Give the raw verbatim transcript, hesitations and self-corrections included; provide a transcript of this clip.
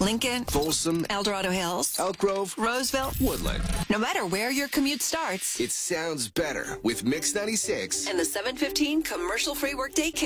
Lincoln, Folsom, El Dorado Hills, Elk Grove, Roseville. Woodland. No matter where your commute starts, It sounds better with Mix ninety-six. and the seven fifteen commercial-free workday